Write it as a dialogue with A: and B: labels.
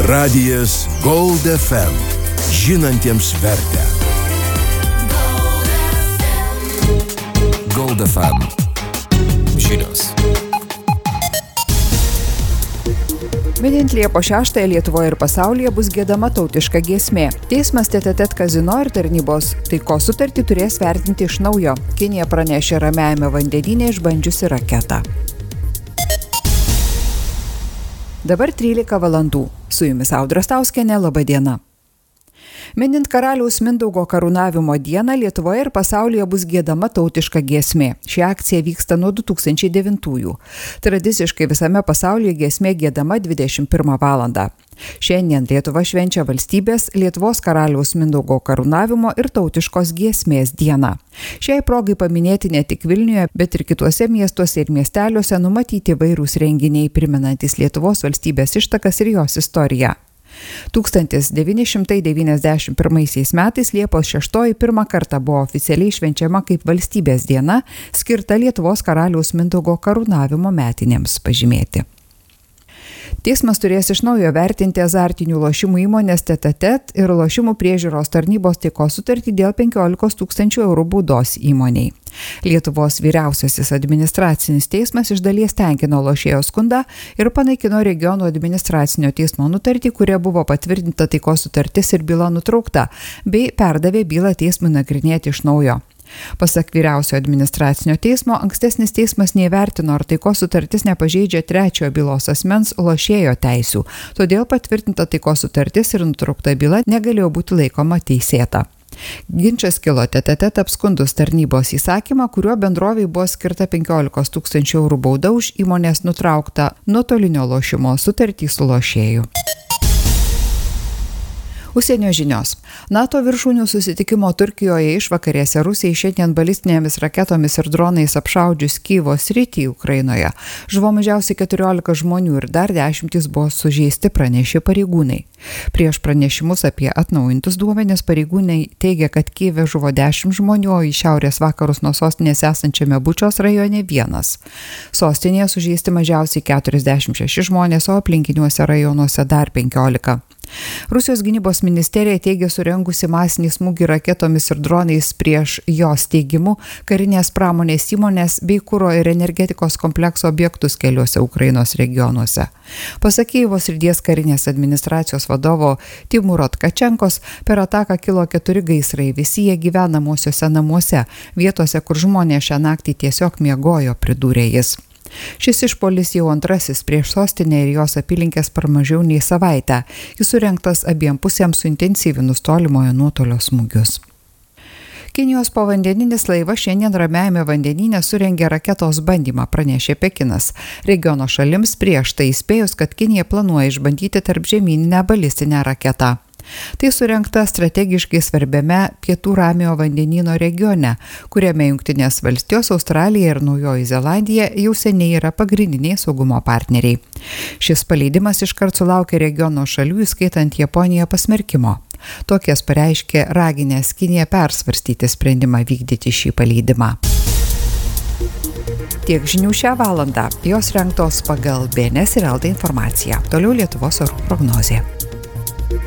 A: Radijas Gold FM. Žinantiems vertę. Gold FM. Žinios.
B: Minint Liepos 6 Lietuvoje ir pasaulyje bus giedama tautiška giesmė. Teismas TTT Kazino ir tarnybos taikos sutartį turės vertinti iš naujo. Kinija pranešė Ramiajame vandenyne išbandžiusi raketą. Dabar 13 valandų. Su jumis Audra Stauskienė, laba diena. Minint karaliaus Mindaugo karūnavimo dieną Lietuvoje ir pasaulyje bus giedama tautiška giesmė. Ši akcija vyksta nuo 2009-ųjų. Tradiciškai visame pasaulyje giesmė giedama 21 valandą. Šiandien Lietuva švenčia valstybės, Lietuvos karaliaus Mindaugo karūnavimo ir tautiškos giesmės dieną. Šiai progai paminėti ne tik Vilniuje, bet ir kituose miestuose ir miesteliuose numatyti vairūs renginiai primenantis Lietuvos valstybės ištakas ir jos istoriją. 1991 metais Liepos 6 pirmą kartą buvo oficialiai švenčiama kaip valstybės diena, skirta Lietuvos karaliaus Mindaugo karūnavimo metinėms pažymėti. Teismas turės iš naujo vertinti azartinių lošimų įmonės TTT ir lošimų priežiūros tarnybos taikos sutartį dėl 15 000 eurų baudos įmoniai. Lietuvos vyriausiasis administracinis teismas iš dalies tenkino lošėjo skundą ir panaikino regionų administracinio teismo nutartį, kuria buvo patvirtinta taikos sutartis ir byla nutraukta, bei perdavė bylą teismui nagrinėti iš naujo. Pasak vyriausio administracinio teismo, ankstesnis teismas neįvertino, ar taikos sutartis nepažeidžia trečiojo bylos asmens lošėjo teisių, todėl patvirtinta taikos sutartis ir nutraukta byla negalėjo būti laikoma teisėta. Ginčas kilo TTT apskundus tarnybos įsakymą, kuriuo bendrovei buvo skirta 15 000 eurų bauda už įmonės nutrauktą nuotolinio lošimo sutartį su lošėju. Užsienio žinios. NATO viršūnių susitikimo Turkijoje išvakarėse Rusijai šiandien balistinėmis raketomis ir dronais apšaudžius Kyjivo sritį Ukrainoje. Žuvo mažiausiai 14 žmonių ir dar 10 buvo sužeisti, pranešė pareigūnai. Prieš pranešimus apie atnaujintus duomenis pareigūnai teigia, kad Kyjive žuvo 10 žmonių, o į šiaurės vakarus nuo sostinės esančiame Bučios rajone 1. Sostinėje sužeisti mažiausiai 46 žmonės, o aplinkiniuose rajonuose dar 15. Rusijos gynybos ministerija teigia surengusi masinį smūgį raketomis ir dronais prieš jos teigimu karinės pramonės įmonės bei kuro ir energetikos komplekso objektus keliuose Ukrainos regionuose. Pasak Kyjivo srities karinės administracijos vadovo Timuro Tkačenkos, per ataką kilo 4 gaisrai, visi jie gyvenamosiuose namuose, vietose, kur žmonės šią naktį tiesiog miegojo, pridūrė jis. Šis išpuolis jau antrasis prieš sostinę ir jos apylinkės per mažiau nei savaitę. Jis surengtas abiem pusėms suintensyvinus tolimojo nuotolio smūgius. Kinijos povandeninis laivas šiandien Ramiajame vandenyne surengė raketos bandymą, pranešė Pekinas. Regiono šalims prieš tai įspėjus, kad Kinija planuoja išbandyti tarpžemyninę balistinę raketą. Tai surengta strategiškai svarbiame Pietų Ramiojo vandenyno regione, kuriame Jungtinės valstijos, Australija ir Naujoji Zelandija jau seniai yra pagrindiniai saugumo partneriai. Šis paleidimas iškart sulaukė regiono šalių, įskaitant Japoniją, pasmerkimo. Tokias pareiškė raginęs Kiniją persvarstyti sprendimą vykdyti šį paleidimą. Tiek žinių šią valandą. Jos rengtos pagal BNS ir LT informaciją. Toliau Lietuvos orų prognozė.